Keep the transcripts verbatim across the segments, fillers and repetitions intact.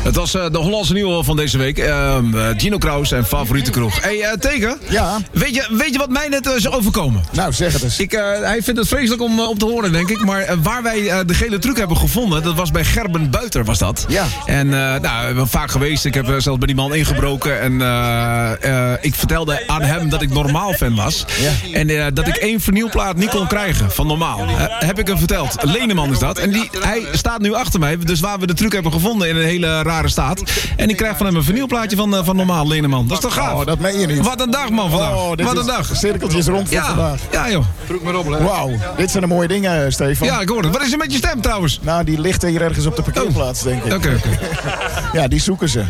Het was uh, de Hollandse nieuwe van deze week. Uh, Gino Kraus en Favoriete Kroeg. Hé, hey, uh, Tegen? Ja? Weet je, weet je wat mij net uh, is overkomen? Nou, zeg het eens. Ik, uh, hij vindt het vreselijk om, uh, om te horen, denk ik. Maar uh, waar wij uh, de gele truc hebben gevonden, dat was bij Gerben Buiter, was dat. Ja. En uh, nou, we hebben vaak geweest. Ik heb uh, zelfs bij die man ingebroken. En uh, uh, ik vertelde aan hem dat ik normaal fan was. Ja. En uh, dat ik één vernieuwplaat niet kon krijgen van normaal. Uh, heb ik hem verteld. Leneman is dat. En die, hij staat nu achter mij. Dus waar we de truc hebben gevonden in een hele rare staat. En ik krijg van hem een vernieuwplaatje van, uh, van normaal Leneman. Dat is toch gaaf? Oh, dat meen je niet. Wat een dag, man, vandaag. Oh, Wat een dag. Cirkeltjes rond voor ja, vandaag. Ja, joh. Druk maar op, hè. Wauw, dit zijn de mooie dingen, Stefan. Ja, ik hoor het. Wat is er met je stem, trouwens? Nou, die ligt hier ergens op de parkeerplaats, denk ik. Oké, okay, oké. Okay. Ja, die zoeken ze.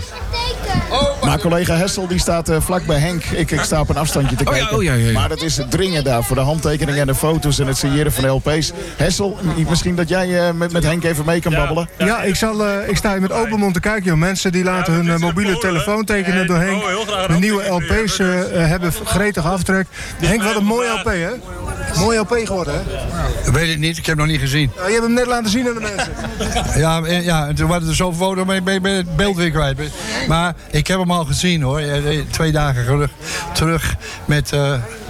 Maar collega Hessel die staat uh, vlak bij Henk. Ik, ik sta op een afstandje te oh, kijken. Ja, oh, ja, ja, ja. Maar dat is dringend daar voor de handtekeningen en de foto's en het signeren van de L P's. Hessel, misschien dat jij uh, met, met Henk even mee kan ja. babbelen? Ja, ik, zal, uh, ik sta hier met open mond te kijken. Joh. Mensen die laten hun uh, mobiele telefoon tekenen door Henk. De nieuwe L P's uh, hebben gretig aftrek. Henk, wat een mooie L P, hè? Mooie L P geworden, hè? Ik weet het niet, ik heb hem nog niet gezien. Uh, je hebt hem net laten zien aan de mensen. Ja, ja, toen waren er zoveel foto's, maar ik ben, ben het beeld weer kwijt. Maar ik heb hem al gezien, hoor. Twee dagen terug, terug met... Uh,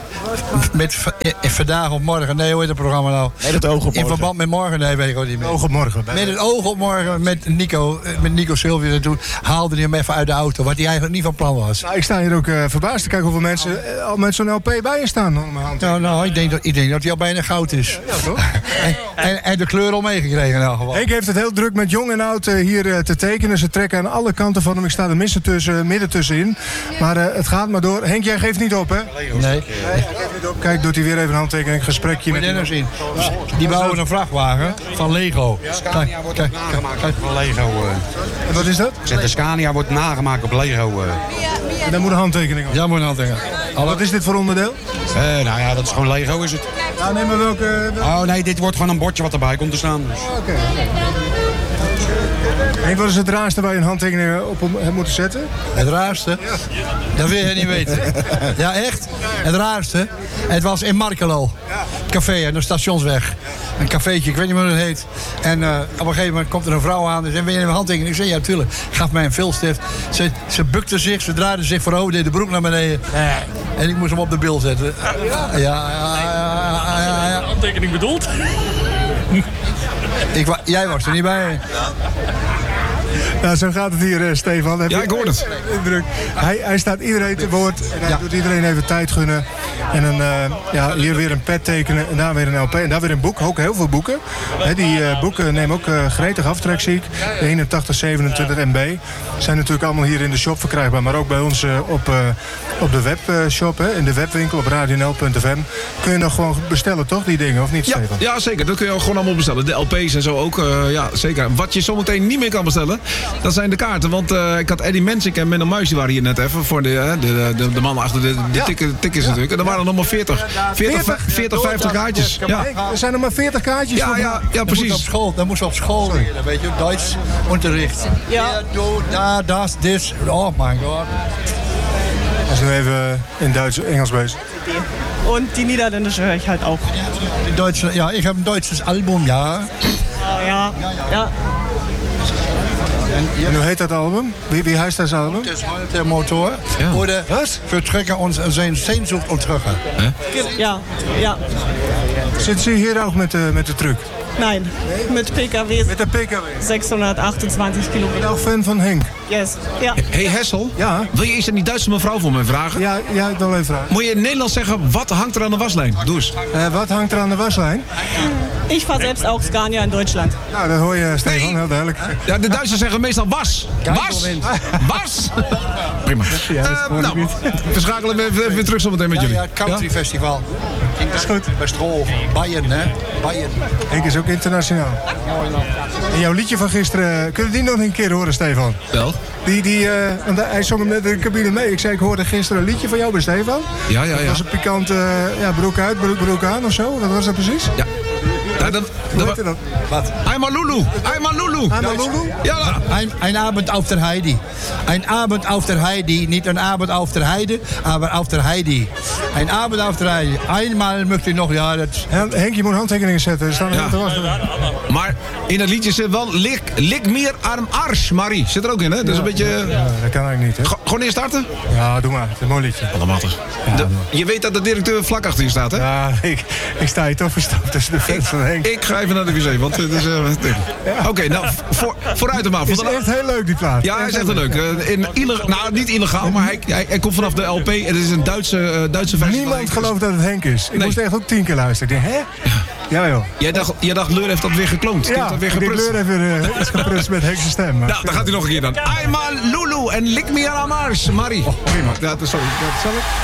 Met v- vandaag of morgen, nee, hoe heet het programma nou? Met het oog op morgen. In verband met morgen, nee, weet ik ook niet meer. Oog op morgen. Met het oog op morgen, met Nico, met Nico Sylvius. En toen haalde hij hem even uit de auto, wat hij eigenlijk niet van plan was. Nou, ik sta hier ook uh, verbaasd te kijken hoeveel mensen uh, al met zo'n L P bij je staan. Om mijn hand. Nou, nou ik, denk dat, ik denk dat hij al bijna goud is. Ja, toch? en, en, en de kleur al meegekregen in elk geval. Henk heeft het heel druk met jong en oud uh, hier uh, te tekenen. Ze trekken aan alle kanten van hem. Ik sta er midden, tussen, midden tussenin. Maar uh, het gaat maar door. Henk, jij geeft niet op, hè? Nee. nee hij geeft niet op. Kijk, doet hij weer even een handtekening, een gesprekje met hem. zien. Die bouwen een vrachtwagen van Lego. Scania wordt ook nagemaakt op Lego. En wat is dat? De Scania wordt nagemaakt op Lego. En daar moet een handtekening op. Ja, moet een handtekening. Wat is dit voor onderdeel? Uh, nou ja, dat is gewoon Lego, is het. Nou, neem maar welke... welke... Oh nee, dit wordt gewoon een bordje wat erbij komt te staan. Dus. Oké. Okay. Henk, wat is het raarste waar je een handtekening op hebt moeten zetten? Het raarste? Ja. Dat wil je niet weten. Ja, echt? Het raarste? Het was in Markelo. Café aan de Stationsweg. Een cafeetje, ik weet niet meer hoe het heet. En uh, op een gegeven moment komt er een vrouw aan. En zei, wil je een handtekening? Ik zei, ja, tuurlijk. Gaf mij een vilstift. Ze, ze bukte zich, ze draaide zich voorover, deed de broek naar beneden. En ik moest hem op de bil zetten. Ja, ja, ja, ja, ja, ja. Handtekening bedoeld? Ik, jij was er niet bij. Nou, zo gaat het hier, uh, Stefan. Heb ja, ik hoor het. Hij, hij staat iedereen te woord en hij ja. doet iedereen even tijd gunnen. En dan, uh, ja, hier weer een pet tekenen en daar weer een L P en daar weer een boek. Ook heel veel boeken. He, die uh, boeken nemen ook uh, gretig aftrek, zie ik. De eenentachtig zevenentwintig M B. Zijn natuurlijk allemaal hier in de shop verkrijgbaar. Maar ook bij ons uh, op, uh, op de webshop, uh, in de webwinkel op radio n l punt f m. Kun je nog gewoon bestellen, toch, die dingen? Of niet, ja, Stefan? Ja, zeker. Dat kun je ook gewoon allemaal bestellen. De L P's en zo ook. Uh, ja, zeker. Wat je zometeen niet meer kan bestellen, dat zijn de kaarten. Want uh, ik had Eddie Mensink en Menno Muis, die waren hier net even. Voor de, de, de, de mannen achter de, de ja. tikken, tikkers ja. natuurlijk. En er waren er nog maar veertig, veertig, veertig, vijftig kaartjes. Ja. Er zijn nog maar veertig kaartjes. Ja, ja, ja, precies. Dan moest op school, dan moest op school leren, weet je, Duits onderricht. Ja, do, da, das, this. Oh my god. Hij is nu even in Duits, Engels bezig. Und die Niederländische höre ich halt auch. Die Deutsche, ja, ich habe ein deutsches Album, ja. Ja, ja. En hoe heet dat album? Wie, wie heet dat album? Het is der Motor. Ja. Oder was? Wir trekken ons zijn Sehnsucht und terug. Huh? Ja, ja. Zit ze hier ook met de, met de truck? Nein, met P K W's. Met de P K W? zeshonderdachtentwintig kilometer. Ben je ook fan van Henk? Yes, ja. Hey Hessel, ja? Wil je eens aan die Duitse mevrouw voor mij vragen? Ja, ja, ik wil even vragen. Moet je in Nederlands zeggen, wat hangt er aan de waslijn? Doe eens. Uh, wat hangt er aan de waslijn? Ik vaar selbst ook Scania in Duitsland. Nou, dat hoor je, Stefan, nee. Heel duidelijk. Ja, de Duitsers zeggen meestal was. Was! Was! Prima. Uh, nou, we schakelen weer, weer terug zometeen met jullie. Ja, ja, Country ja? Festival. Dat is goed. Bij Strol, Bayern, hè? Bayern. Henk is ook internationaal. En jouw liedje van gisteren, kunnen we die nog een keer horen, Stefan? Wel? Die, die, uh, hij zong hem net in de cabine mee. Ik zei, ik hoorde gisteren een liedje van jou bij Stefan. Ja, ja, ja. Dat was een pikante uh, ja, broek uit, broek, broek aan of zo. Wat was dat precies? Ja. Ja, dat, Hoe dat, heet dat? Wat? Einmal Lulu, einmal Lulu. Einmal Lulu? Ja, Ein, ein Abend auf der Heidi. Ein Abend auf der Heidi. Nicht ein Abend auf der Heide, aber auf der Heidi. Ein Abend auf der Heidi. Einmal möchte ich nog, ja, dat... Henk, je moet handtekeningen zetten. Er staan er Ja. te wachten. maar in het liedje zit wel lik, lik meer arm arsch, Marie. Zit er ook in, hè? Dat is een beetje... Ja, dat kan eigenlijk niet, hè? Go- Gewoon eerst starten? Ja, doe maar. Het is een mooi liedje. Allemachtig. De- Je weet dat de directeur vlak achter je staat, hè? Ja, ik, ik sta hier toch verstopt tussen de fans van Henk. Ik ga even naar de wc, want het is... eh, Oké, nou, voor, vooruit hem af. Is Want dan- echt heel leuk, die plaat. Ja, hij is echt heel leuk. Eh, In illeg- nou, niet illegaal, maar hij, hij, hij komt vanaf de L P. En het is een Duitse, uh, Duitse versie. van Niemand Henk. gelooft dat het Henk is. Ik Nee. moest echt ook tien keer luisteren. Ik denk, hè? Ja, joh. Jij dacht, jij dacht, Leur heeft dat weer gekloond. Die heeft Ja, dat weer die geprutst. kleur even uh, is geprutst met Henk's stem. maar- Nou, dan gaat hij nog een keer dan. Einmal Lulu en lik me aan Mars, Marie. Prima. Ja, sorry. Zal ik?